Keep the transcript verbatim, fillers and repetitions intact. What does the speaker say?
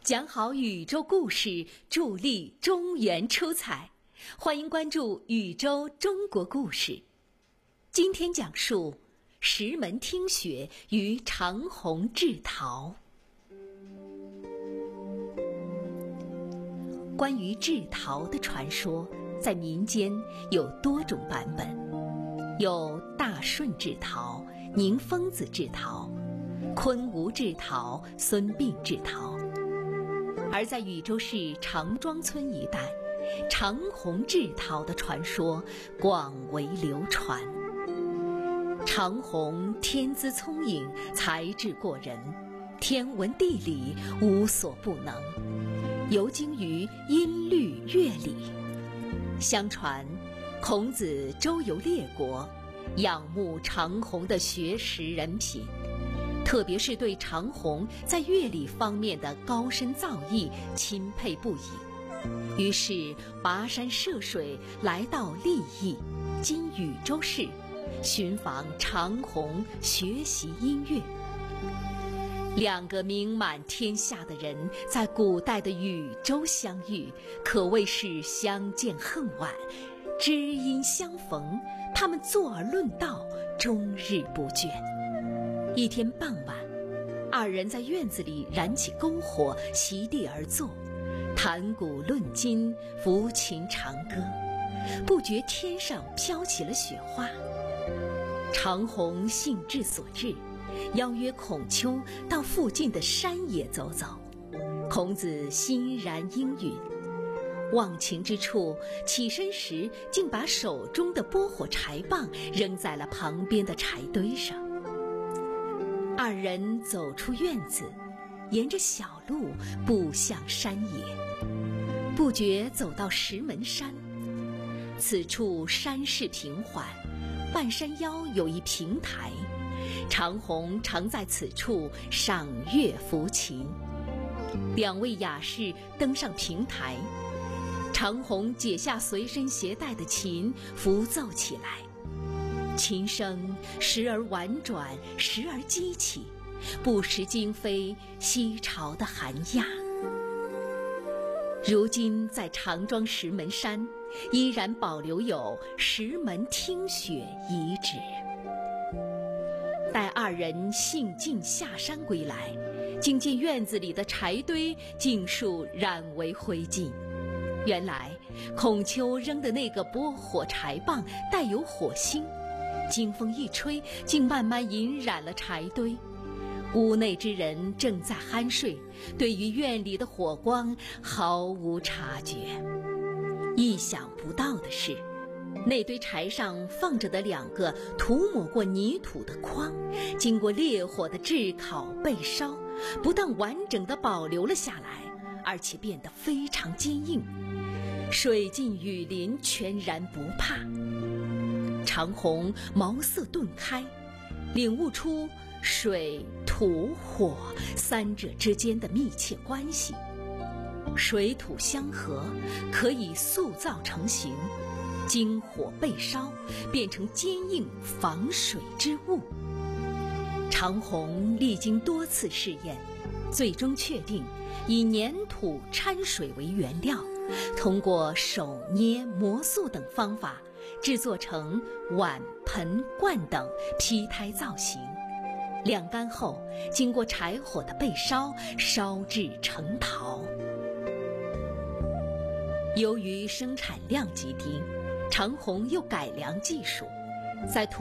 讲好宇宙故事，助力中原出彩。欢迎关注宇宙中国故事。今天讲述石门听雪与长虹制陶。关于制陶的传说，在民间有多种版本，有大顺制陶、宁疯子制陶、昆吾制陶、孙膑制陶。而在禹州市长庄村一带，长虹制陶的传说广为流传。长虹天资聪颖，才智过人，天文地理无所不能，尤精于音律乐理。相传孔子周游列国，仰慕长虹的学识人品，特别是对长虹在乐理方面的高深造诣钦佩不已，于是跋山涉水来到利益（今禹州市），寻访长虹学习音乐。两个名满天下的人在古代的禹州相遇，可谓是相见恨晚，知音相逢，他们坐而论道，终日不倦。一天傍晚，二人在院子里燃起篝火，席地而坐，谈古论今，抚琴长歌。不觉天上飘起了雪花。长虹兴致所致，邀约孔丘到附近的山野走走。孔子欣然应允，忘情之处，起身时竟把手中的拨火柴棒扔在了旁边的柴堆上。二人走出院子，沿着小路步向山野，不觉走到石门山。此处山势平缓，半山腰有一平台，长虹常在此处赏月抚琴。两位雅士登上平台，长虹解下随身携带的琴，抚奏起来。琴声时而婉转，时而激起，不时惊飞西潮的寒鸦。如今在长庄石门山，依然保留有石门听雪遗址。待二人兴尽下山归来，竟见院子里的柴堆尽数染为灰烬。原来孔丘扔的那个拨火柴棒带有火星，经风一吹，竟慢慢引染了柴堆。屋内之人正在酣睡，对于院里的火光毫无察觉。意想不到的是，那堆柴上放着的两个涂抹过泥土的筐，经过烈火的炙烤焙烧，不但完整地保留了下来，而且变得非常坚硬，水浸雨淋全然不怕。长虹茅塞顿开，领悟出水、土、火三者之间的密切关系。水土相合，可以塑造成型，经火焙烧，变成坚硬防水之物。长虹历经多次试验，最终确定以粘土掺水为原料，通过手捏、磨塑等方法制作成碗、盆、罐等坯胎造型。晾干后，经过柴火的焙烧，烧制成陶。由于生产量极低，长虹又改良技术，在